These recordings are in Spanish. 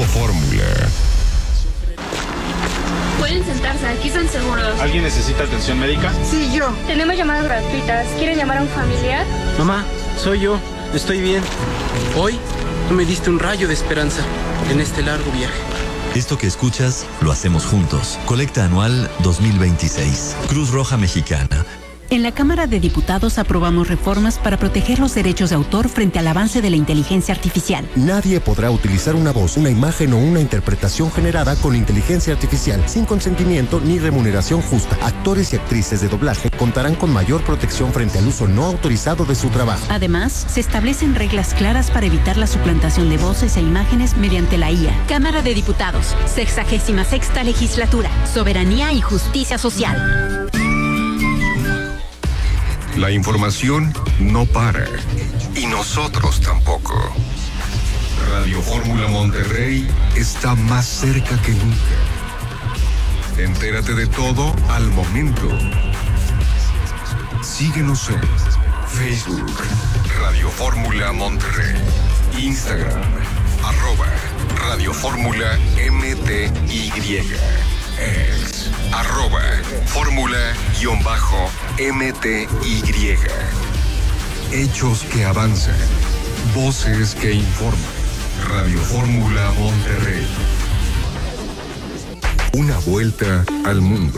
Grupo Fórmula. Pueden sentarse, aquí están seguros. ¿Alguien necesita atención médica? Sí, yo. Tenemos llamadas gratuitas. ¿Quieren llamar a un familiar? Mamá, soy yo. Estoy bien. Hoy tú me diste un rayo de esperanza en este largo viaje. Esto que escuchas, lo hacemos juntos. Colecta anual 2026. Cruz Roja Mexicana. En la Cámara de Diputados aprobamos reformas para proteger los derechos de autor frente al avance de la inteligencia artificial. Nadie podrá utilizar una voz, una imagen o una interpretación generada con inteligencia artificial sin consentimiento ni remuneración justa. Actores y actrices de doblaje contarán con mayor protección frente al uso no autorizado de su trabajo. Además, se establecen reglas claras para evitar la suplantación de voces e imágenes mediante la IA. Cámara de Diputados, 66ª Legislatura. Soberanía y justicia social. La información no para. Y nosotros tampoco. Radio Fórmula Monterrey está más cerca que nunca. Entérate de todo al momento. Síguenos en Facebook, Radio Fórmula Monterrey. Instagram, @Radio Fórmula MTY. Ex, @Fórmula_MTY. Hechos que avanzan. Voces que informan. Radio Fórmula Monterrey. Una vuelta al mundo.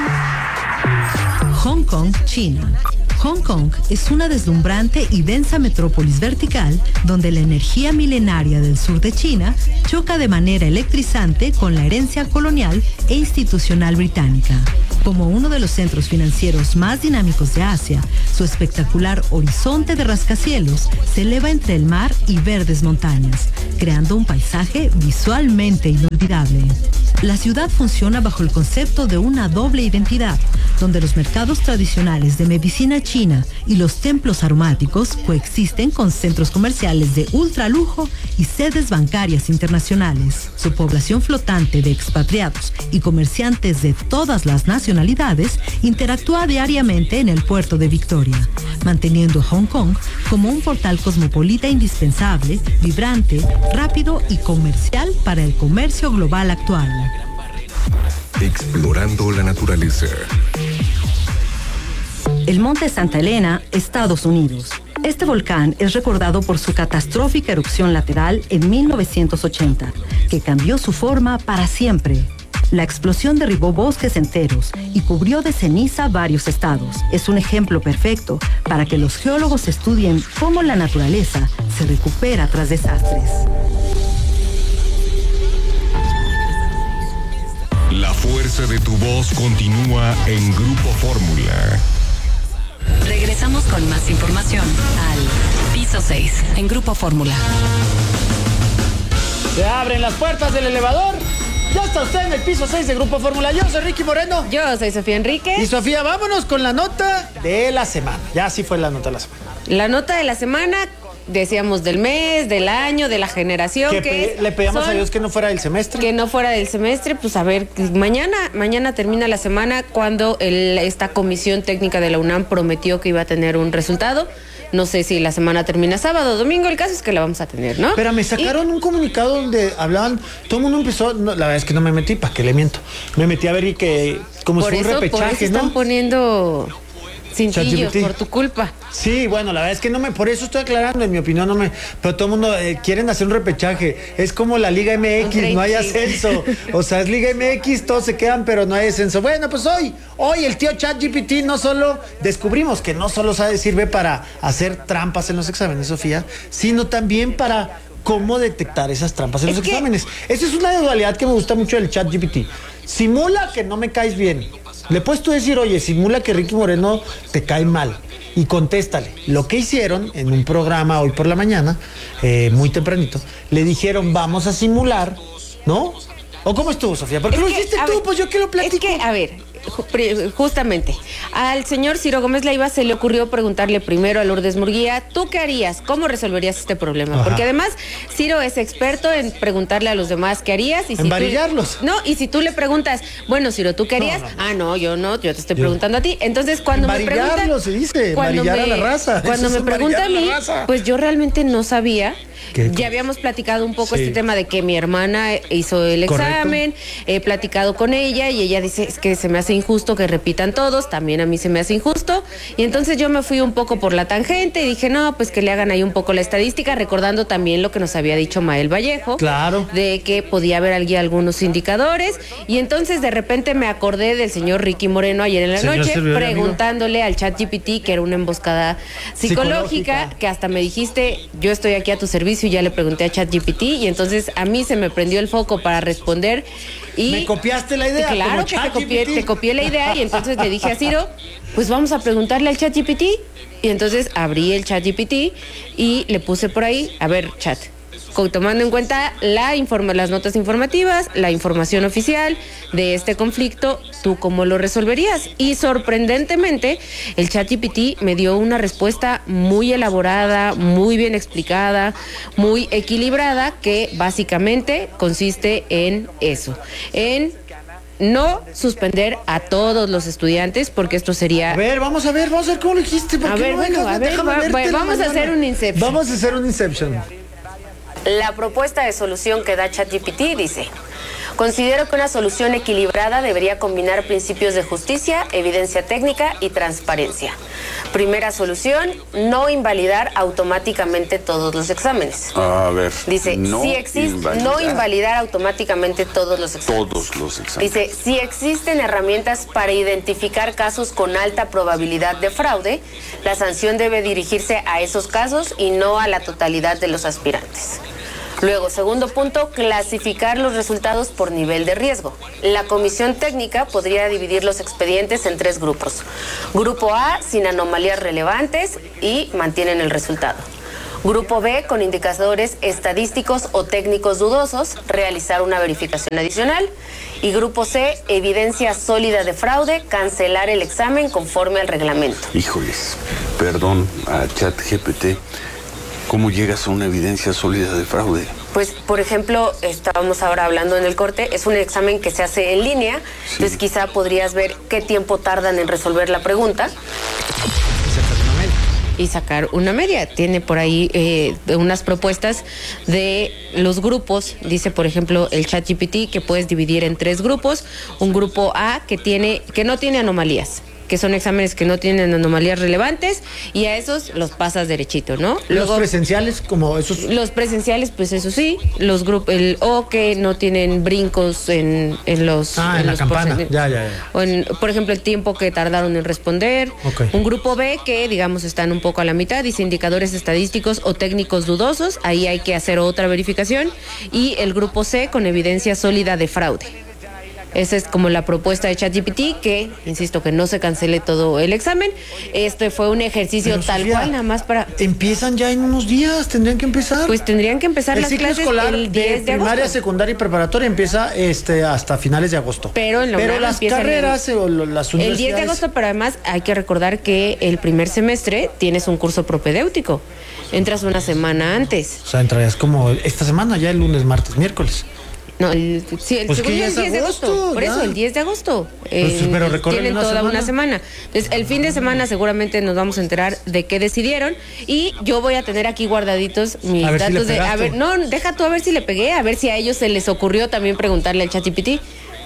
Hong Kong, China. Hong Kong es una deslumbrante y densa metrópolis vertical donde la energía milenaria del sur de China choca de manera electrizante con la herencia colonial e institucional británica. Como uno de los centros financieros más dinámicos de Asia, su espectacular horizonte de rascacielos se eleva entre el mar y verdes montañas, creando un paisaje visualmente inolvidable. La ciudad funciona bajo el concepto de una doble identidad, donde los mercados tradicionales de medicina china y los templos aromáticos coexisten con centros comerciales de ultralujo y sedes bancarias internacionales. Su población flotante de expatriados y comerciantes de todas las nacionalidades interactúa diariamente en el puerto de Victoria, manteniendo Hong Kong como un portal cosmopolita indispensable, vibrante, rápido y comercial para el comercio global actual. Explorando la naturaleza. El Monte Santa Elena, Estados Unidos. Este volcán es recordado por su catastrófica erupción lateral en 1980, que cambió su forma para siempre. La explosión derribó bosques enteros y cubrió de ceniza varios estados. Es un ejemplo perfecto para que los geólogos estudien cómo la naturaleza se recupera tras desastres. La fuerza de tu voz continúa en Grupo Fórmula. Regresamos con más información al Piso 6 en Grupo Fórmula. Se abren las puertas del elevador. Ya está usted en el piso 6 de Grupo Fórmula. Yo soy Ricky Moreno. Yo soy Sofía Enrique. Y Sofía, vámonos con la nota de la semana. Ya sí fue la nota de la semana. La nota de la semana, decíamos del mes, del año, de la generación. Le pedíamos a Dios que no fuera del semestre. Que no fuera del semestre, pues a ver, mañana termina la semana cuando esta comisión técnica de la UNAM prometió que iba a tener un resultado. No sé si la semana termina sábado o domingo, el caso es que la vamos a tener, ¿no? Pero me sacaron un comunicado donde hablaban, todo el mundo empezó, la verdad es que no me metí, ¿para qué le miento? Me metí a ver y que como si fue un repechaje, por eso están poniendo cintillos por tu culpa. Sí, bueno, la verdad es que por eso estoy aclarando, en mi opinión pero todo el mundo quieren hacer un repechaje, es como la Liga MX, no hay ascenso, o sea, es Liga MX, todos se quedan, pero no hay ascenso. Bueno, pues hoy el tío ChatGPT no solo descubrimos que no solo sirve para hacer trampas en los exámenes, Sofía, sino también para cómo detectar esas trampas en los exámenes. Esa es una dualidad que me gusta mucho del ChatGPT. Simula que no me caes bien. Le puedes tú decir, oye, simula que Ricky Moreno te cae mal. Y contéstale. Lo que hicieron en un programa hoy por la mañana, muy tempranito, le dijeron, vamos a simular, ¿no? ¿O cómo estuvo, Sofía? Porque lo hiciste tú, pues yo que lo platico. Es que, a ver, justamente, al señor Ciro Gómez Leiva se le ocurrió preguntarle primero a Lourdes Murguía, ¿tú qué harías? ¿Cómo resolverías este problema? Ajá. Porque además Ciro es experto en preguntarle a los demás qué harías. Y si varillarlos. y si tú le preguntas, bueno, Ciro, ¿tú qué harías? Yo te estoy preguntando a ti. Entonces, cuando me preguntan... se dice, varillar a la raza. Cuando me pregunta a mí, pues yo realmente no sabía. Ya habíamos platicado un poco este tema de que mi hermana hizo el examen, he platicado con ella y ella dice, es que se me hace injusto que repitan todos, también a mí se me hace injusto, y entonces yo me fui un poco por la tangente y dije, no, pues que le hagan ahí un poco la estadística, recordando también lo que nos había dicho Mael Vallejo, de que podía haber algunos indicadores, y entonces de repente me acordé del señor Ricky Moreno ayer en la noche, preguntándole al ChatGPT, que era una emboscada psicológica, que hasta me dijiste, yo estoy aquí a tu servicio, y ya le pregunté a ChatGPT, y entonces a mí se me prendió el foco para responder. Y ¿me copiaste la idea? Claro que te copié la idea, y entonces le dije a Ciro, pues vamos a preguntarle al ChatGPT. Y entonces abrí el ChatGPT y le puse por ahí, a ver, chat, tomando en cuenta las notas informativas, la información oficial de este conflicto, ¿tú cómo lo resolverías? Y sorprendentemente, el ChatGPT me dio una respuesta muy elaborada, muy bien explicada, muy equilibrada, que básicamente consiste en eso, en no suspender a todos los estudiantes, porque esto sería... Vamos a ver cómo lo dijiste. Vamos a hacer un Inception. Vamos a hacer un Inception. La propuesta de solución que da ChatGPT dice: considero que una solución equilibrada debería combinar principios de justicia, evidencia técnica y transparencia. Primera solución, no invalidar automáticamente todos los exámenes. A ver. Dice, no invalidar automáticamente todos los exámenes. Todos los exámenes. Dice, si existen herramientas para identificar casos con alta probabilidad de fraude, la sanción debe dirigirse a esos casos y no a la totalidad de los aspirantes. Luego, segundo punto, clasificar los resultados por nivel de riesgo. La comisión técnica podría dividir los expedientes en 3 grupos. Grupo A, sin anomalías relevantes y mantienen el resultado. Grupo B, con indicadores estadísticos o técnicos dudosos, realizar una verificación adicional. Y grupo C, evidencia sólida de fraude, cancelar el examen conforme al reglamento. Híjoles, perdón a ChatGPT. ¿Cómo llegas a una evidencia sólida de fraude? Pues, por ejemplo, estábamos ahora hablando en el corte, es un examen que se hace en línea, sí. Entonces quizá podrías ver qué tiempo tardan en resolver la pregunta. Y sacar una media. Tiene por ahí unas propuestas de los grupos. Dice, por ejemplo, el ChatGPT que puedes dividir en 3 grupos. Un grupo A que no tiene anomalías, que son exámenes que no tienen anomalías relevantes, y a esos los pasas derechito, ¿no? Luego, los presenciales, como esos. Los presenciales, pues eso sí, los grupos, o que no tienen brincos en los. En la campana, ya. O por ejemplo, el tiempo que tardaron en responder. Okay. Un grupo B que, digamos, están un poco a la mitad, dice indicadores estadísticos o técnicos dudosos, ahí hay que hacer otra verificación. Y el grupo C con evidencia sólida de fraude. Esa es como la propuesta de ChatGPT, que, insisto, que no se cancele todo el examen. Este fue un ejercicio pero, tal Sofía, cual, nada más para... Empiezan ya en unos días, tendrían que empezar. Pues tendrían que empezar las clases escolar el 10 de primaria, agosto. Secundaria y preparatoria empieza hasta finales de agosto. Pero en la UNAM las carreras o las universidades... El 10 de agosto, pero además hay que recordar que el primer semestre tienes un curso propedéutico. Entras una semana antes. O sea, entrarías como esta semana, ya el lunes, martes, miércoles. No, el segundo es el 10 de agosto. Por eso, el 10 de agosto. Pero tienen toda una semana. Entonces, el fin de semana seguramente nos vamos a enterar de qué decidieron. Y yo voy a tener aquí guardaditos mis datos de... A ver, no, deja tú a ver si le pegué, a ver si a ellos se les ocurrió también preguntarle al ChatGPT.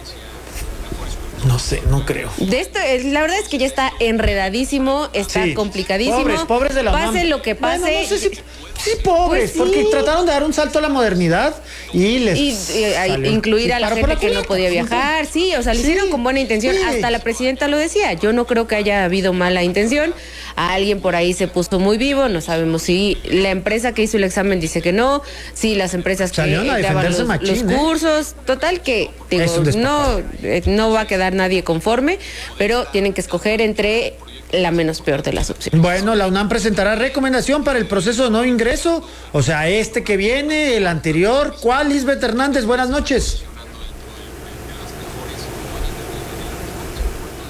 No sé, no creo. De esto, la verdad es que ya está enredadísimo, está complicadísimo. Pobres de la UNAM. Pase lo que pase. Bueno, no sé si... Sí, pobres, pues sí. Porque trataron de dar un salto a la modernidad y incluir a la gente que no podía viajar, sí, o sea, lo hicieron con buena intención, hasta la presidenta lo decía, yo no creo que haya habido mala intención, a alguien por ahí se puso muy vivo, no sabemos si la empresa que hizo el examen dice que no, si las empresas que daban los cursos, total que digo, no va a quedar nadie conforme, pero tienen que escoger entre la menos peor de las opciones. Bueno, la UNAM presentará recomendación para el proceso de nuevo ingreso, o sea, este que viene, el anterior. ¿Cuál, Lisbeth Hernández? Buenas noches.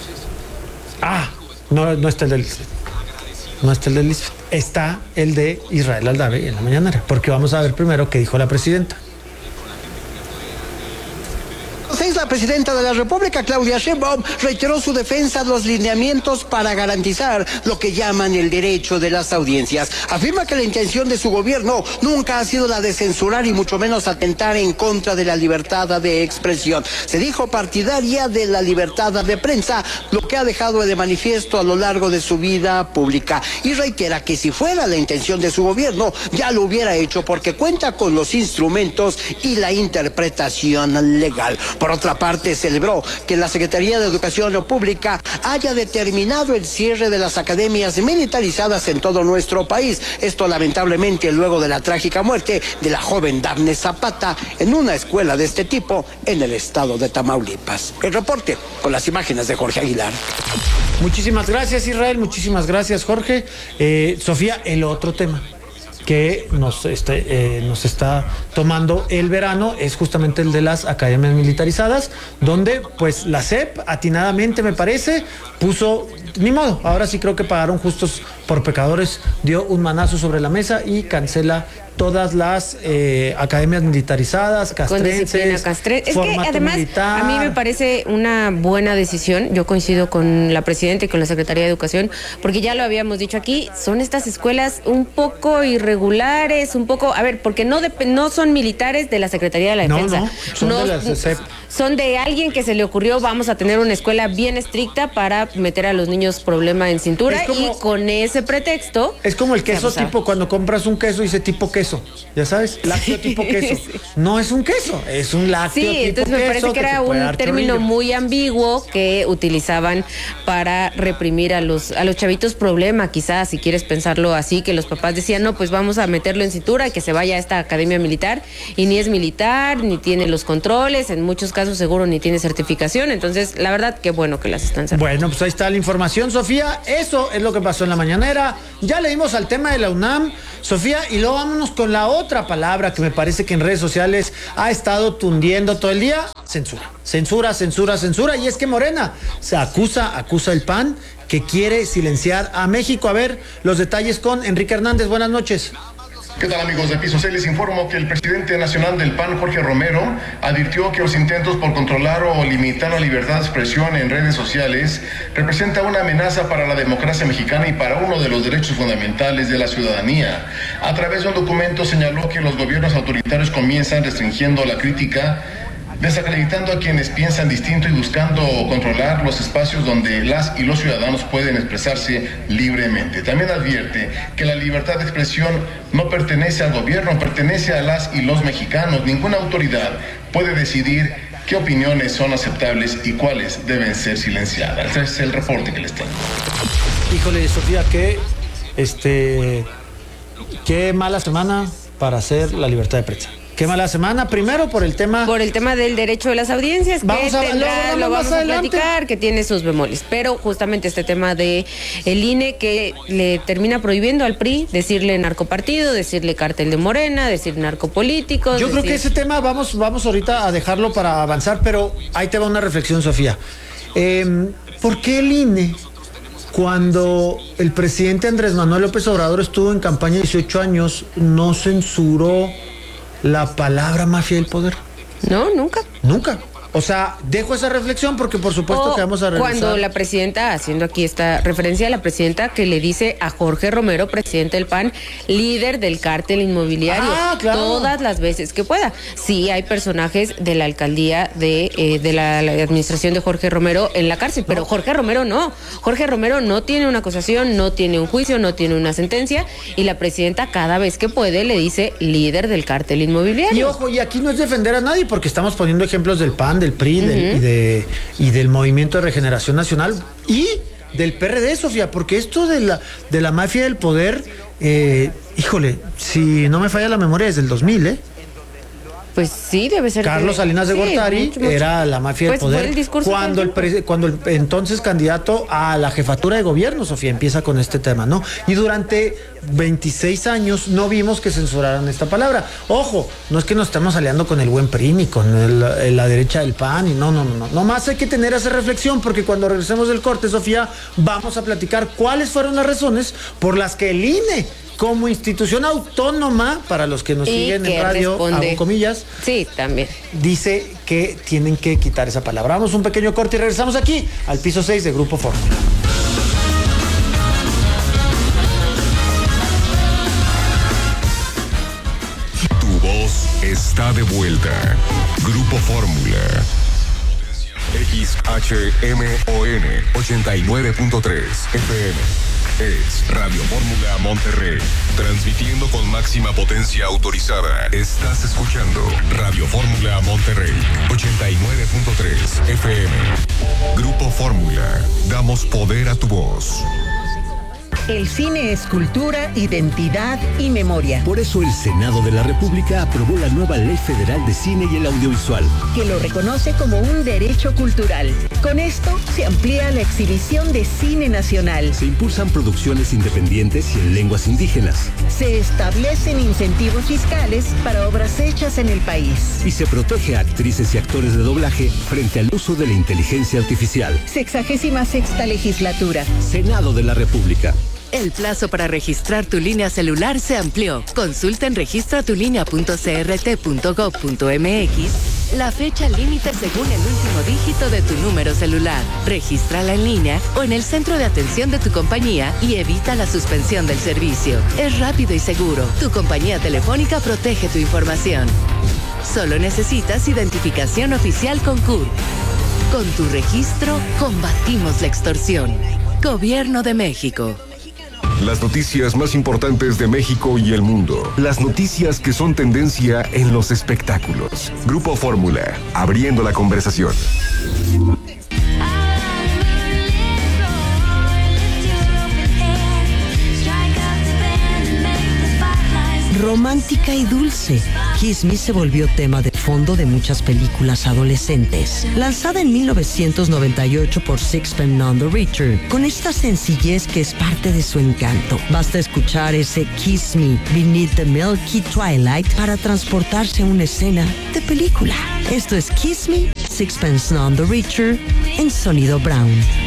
No está el del No está el del ISFET. Está el de Israel Aldave en la mañanera, porque vamos a ver primero qué dijo la presidenta. La presidenta de la República, Claudia Sheinbaum, reiteró su defensa de los lineamientos para garantizar lo que llaman el derecho de las audiencias. Afirma que la intención de su gobierno nunca ha sido la de censurar y mucho menos atentar en contra de la libertad de expresión. Se dijo partidaria de la libertad de prensa, lo que ha dejado de manifiesto a lo largo de su vida pública. Y reitera que si fuera la intención de su gobierno, ya lo hubiera hecho porque cuenta con los instrumentos y la interpretación legal. Por otra parte, celebró que la Secretaría de Educación Pública haya determinado el cierre de las academias militarizadas en todo nuestro país. Esto lamentablemente luego de la trágica muerte de la joven Dafne Zapata en una escuela de este tipo en el estado de Tamaulipas. El reporte con las imágenes de Jorge Aguilar. Muchísimas gracias, Israel. Muchísimas gracias, Jorge. Sofía, el otro tema que nos está tomando el verano es justamente el de las academias militarizadas, donde pues la SEP atinadamente, me parece, puso, ni modo, ahora sí creo que pagaron justos por pecadores, dio un manazo sobre la mesa y cancela todas las academias militarizadas, castrenses, Es que además militar. A mí me parece una buena decisión. Yo coincido con la presidenta y con la Secretaría de Educación, porque ya lo habíamos dicho aquí, son estas escuelas un poco irregulares, un poco, porque no son militares de la Secretaría de la Defensa. Son de la CEP. Son de alguien que se le ocurrió, vamos a tener una escuela bien estricta para meter a los niños problema en cintura, y con ese pretexto... Es como el queso tipo, cuando compras un queso dice tipo queso, ya sabes, lácteo tipo queso. No es un queso, es un lácteo tipo queso. Sí, entonces me parece que era un término muy ambiguo que utilizaban para reprimir a los chavitos problema, quizás, si quieres pensarlo así, que los papás decían, no, pues vamos a meterlo en cintura y que se vaya a esta academia militar, y ni es militar, ni tiene los controles, en muchos casos seguro ni tiene certificación. Entonces, la verdad, qué bueno que las están cerrando. Bueno, pues ahí está la información, Sofía. Eso es lo que pasó en la mañanera. Ya leímos al tema de la UNAM, Sofía, y luego vámonos con la otra palabra que me parece que en redes sociales ha estado tundiendo todo el día: censura. Censura, censura, censura. Y es que Morena se acusa el PAN que quiere silenciar a México. A ver los detalles con Enrique Hernández. Buenas noches. ¿Qué tal, amigos de Piso 6? Les informo que el presidente nacional del PAN, Jorge Romero, advirtió que los intentos por controlar o limitar la libertad de expresión en redes sociales representa una amenaza para la democracia mexicana y para uno de los derechos fundamentales de la ciudadanía. A través de un documento señaló que los gobiernos autoritarios comienzan restringiendo la crítica, desacreditando a quienes piensan distinto y buscando controlar los espacios donde las y los ciudadanos pueden expresarse libremente. También advierte que la libertad de expresión no pertenece al gobierno, pertenece a las y los mexicanos. Ninguna autoridad puede decidir qué opiniones son aceptables y cuáles deben ser silenciadas. Este es el reporte que les tengo. Híjole, Sofía, qué mala semana para hacer la libertad de prensa. Qué mala semana, primero por el tema del derecho de las audiencias, lo vamos a platicar, que tiene sus bemoles, pero justamente este tema de el INE, que le termina prohibiendo al PRI decirle narcopartido, decirle cártel de Morena, decir narcopolíticos. Yo creo que ese tema vamos ahorita a dejarlo para avanzar, pero ahí te va una reflexión, Sofía. ¿Por qué el INE, cuando el presidente Andrés Manuel López Obrador estuvo en campaña 18 años, no censuró la palabra mafia del poder? No, nunca. Nunca. O sea, dejo esa reflexión porque por supuesto que vamos a revisar. Cuando la presidenta, haciendo aquí esta referencia a la presidenta que le dice a Jorge Romero, presidente del PAN, líder del cártel inmobiliario, claro, todas las veces que pueda. Sí, hay personajes de la alcaldía de la administración de Jorge Romero en la cárcel, pero Jorge Romero no. Jorge Romero no tiene una acusación, no tiene un juicio, no tiene una sentencia, y la presidenta cada vez que puede le dice líder del cártel inmobiliario. Y ojo, y aquí no es defender a nadie porque estamos poniendo ejemplos del PAN, del PRI, y del Movimiento de Regeneración Nacional y del PRD, Sofía, porque esto de la mafia del poder, híjole, si no me falla la memoria, es del 2000, Pues sí, debe ser. Carlos Salinas de Gortari era la mafia del poder. El discurso cuando el entonces candidato a la jefatura de gobierno, Sofía, empieza con este tema, ¿no? Y durante 26 años no vimos que censuraran esta palabra. Ojo, no es que nos estemos aliando con el buen PRI ni con la derecha del PAN, y no. Nomás hay que tener esa reflexión, porque cuando regresemos del corte, Sofía, vamos a platicar cuáles fueron las razones por las que el INE, como institución autónoma, para los que nos siguen en radio, hago comillas, sí, también dice que tienen que quitar esa palabra. Vamos a un pequeño corte y regresamos aquí al piso 6 de Grupo Fórmula. Tu voz está de vuelta. Grupo Fórmula. XHMON 89.3 FM. Es Radio Fórmula Monterrey, transmitiendo con máxima potencia autorizada. Estás escuchando Radio Fórmula Monterrey, 89.3 FM. Grupo Fórmula, damos poder a tu voz. El cine es cultura, identidad y memoria. Por eso el Senado de la República aprobó la nueva Ley Federal de Cine y el Audiovisual, que lo reconoce como un derecho cultural. Con esto se amplía la exhibición de cine nacional. Se impulsan producciones independientes y en lenguas indígenas. Se establecen incentivos fiscales para obras hechas en el país. Y se protege a actrices y actores de doblaje frente al uso de la inteligencia artificial. 66ª legislatura. Senado de la República. El plazo para registrar tu línea celular se amplió. Consulta en registratulinea.crt.gov.mx la fecha límite según el último dígito de tu número celular. Regístrala en línea o en el centro de atención de tu compañía y evita la suspensión del servicio. Es rápido y seguro. Tu compañía telefónica protege tu información. Solo necesitas identificación oficial con CURP. Con tu registro, combatimos la extorsión. Gobierno de México. Las noticias más importantes de México y el mundo. Las noticias que son tendencia en los espectáculos. Grupo Fórmula, abriendo la conversación. Romántica y dulce, Kiss Me se volvió tema de fondo de muchas películas adolescentes. Lanzada en 1998 por Sixpence None the Richer, con esta sencillez que es parte de su encanto. Basta escuchar ese Kiss Me Beneath the Milky Twilight para transportarse a una escena de película. Esto es Kiss Me, Sixpence None the Richer, en sonido Brown.